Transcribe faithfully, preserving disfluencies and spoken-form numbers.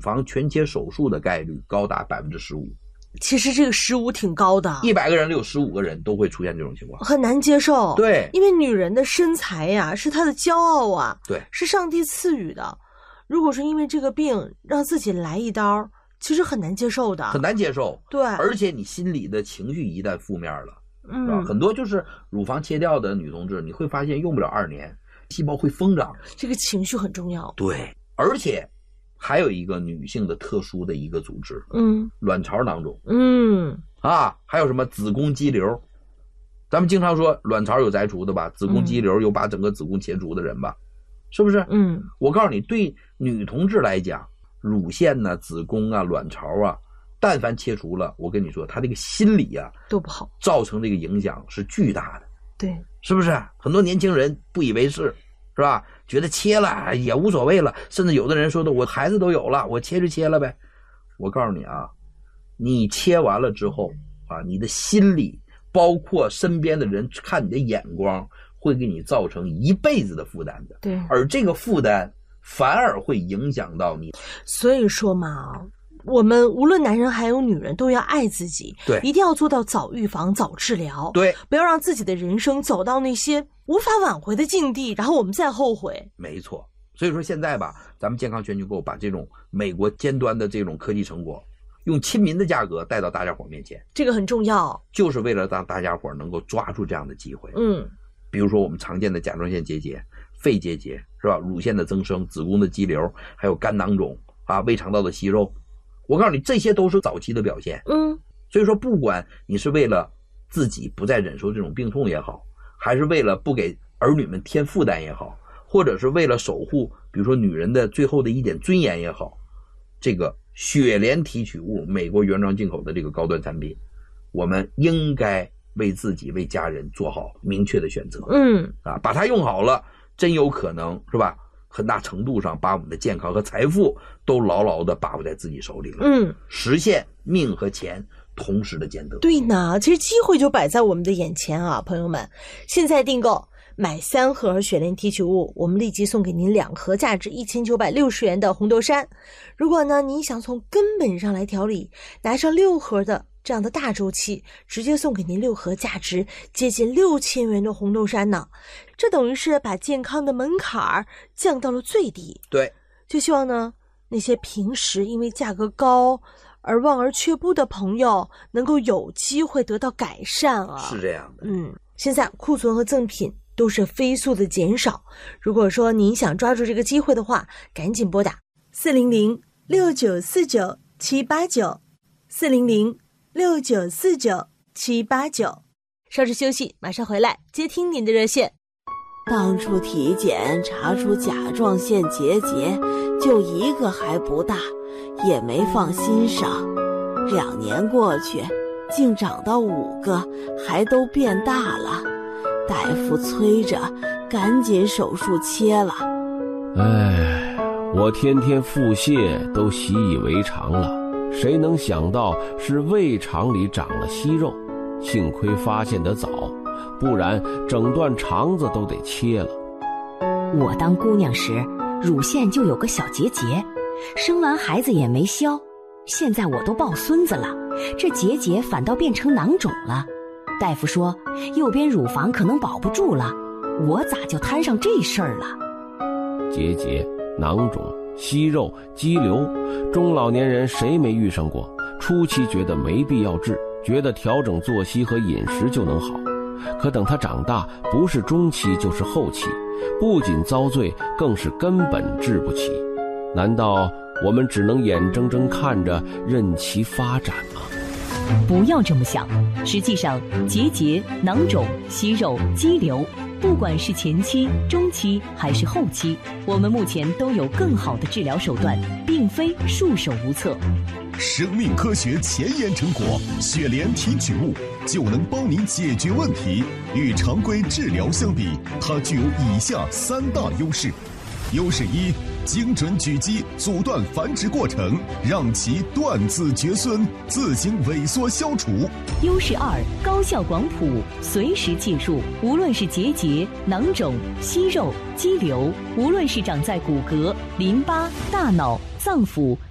房全切手术的概率高达百分之十五。 其实这个十五挺高的， 一百个人里有十五个人都会出现这种情况， 很难接受。 对， 因为女人的身材呀是她的骄傲啊， 对， 是上帝赐予的。如果是因为这个病让自己来一刀，其实很难接受的， 很难接受。 对， 而且你心里的情绪一旦负面了， 嗯， 是吧？很多就是乳房切掉的女同志，你会发现用不了二年，细胞会疯长。 这个情绪很重要。 对，而且还有一个女性的特殊的一个组织， 嗯， 卵巢囊肿， 嗯， 啊，还有什么子宫肌瘤。咱们经常说卵巢有摘除的吧，子宫肌瘤有把整个子宫切除的人吧，是不是？ 嗯， 我告诉你，对女同志来讲，乳腺呢、子宫啊、卵巢啊，但凡切除了，我跟你说，她这个心理啊都不好， 造成这个影响是巨大的。 对， 是不是？很多年轻人不以为是，是吧？觉得切了也无所谓了，甚至有的人说的，我孩子都有了，我切就切了呗。我告诉你啊，你切完了之后啊，你的心理包括身边的人看你的眼光，会给你造成一辈子的负担的。 对， 而这个负担反而会影响到你。 所以说嘛，我们无论男人还有女人都要爱自己， 对， 一定要做到早预防、早治疗， 对， 不要让自己的人生走到那些无法挽回的境地，然后我们再后悔。 没错，所以说现在吧，咱们健康全球购把这种美国尖端的这种科技成果，用亲民的价格带到大家伙面前， 这个很重要， 就是为了让大家伙能够抓住这样的机会。 嗯， 比如说我们常见的甲状腺结节、肺结节，是吧？乳腺的增生、子宫的肌瘤，还有肝囊肿啊、胃肠道的息肉。我告诉你，这些都是早期的表现。 嗯， 所以说，不管你是为了自己不再忍受这种病痛也好，还是为了不给儿女们添负担也好，或者是为了守护，比如说女人的最后的一点尊严也好，这个雪莲提取物美国原装进口的这个高端产品，我们应该为自己为家人做好明确的选择。 嗯， 啊，把它用好了，真有可能是吧？很大程度上把我们的健康和财富都牢牢的把握在自己手里了。 嗯， 实现命和钱同时的兼得。 对呢，其实机会就摆在我们的眼前啊，朋友们，现在订购买三盒雪莲提取物，我们立即送给您两盒价值一千九百六十元的红豆杉。如果呢您想从根本上来调理，拿上六盒的这样的大周期，直接送给您六盒价值接近六千元的红豆杉呢。这等于是把健康的门槛降到了最低。 对， 就希望呢那些平时因为价格高而望而却步的朋友能够有机会得到改善啊。 是这样的。 嗯，现在库存和赠品都是飞速的减少，如果说您想抓住这个机会的话，赶紧拨打四零零六九四九七八九 四零零六九四九七八九。稍事休息，马上回来接听您的热线。 当初体检查出甲状腺结节，就一个还不大，也没放心上。两年过去，竟长到五个，还都变大了。大夫催着赶紧手术切了。 唉，我天天腹泻都习以为常了，谁能想到是胃肠里长了息肉，幸亏发现得早，不然整段肠子都得切了。 我当姑娘时，乳腺就有个小结节，生完孩子也没消，现在我都抱孙子了，这结节反倒变成囊肿了。大夫说右边乳房可能保不住了，我咋就摊上这事儿了？ 结节、囊肿、息肉、肌瘤，中老年人谁没遇上过？初期觉得没必要治，觉得调整作息和饮食就能好，可等他长大，不是中期就是后期，不仅遭罪，更是根本治不起。难道我们只能眼睁睁看着任其发展吗？ 不要这么想，实际上结节、囊肿、息肉、肌瘤，不管是前期、中期还是后期，我们目前都有更好的治疗手段，并非束手无策。 生命科学前沿成果雪莲提取物就能帮您解决问题。与常规治疗相比，它具有以下三大优势。优势一，精准狙击，阻断繁殖过程，让其断子绝孙，自行萎缩消除。 优势二，高效广谱，随时介入，无论是结节、囊肿、息肉、肌瘤，无论是长在骨骼、淋巴、大脑、脏腑。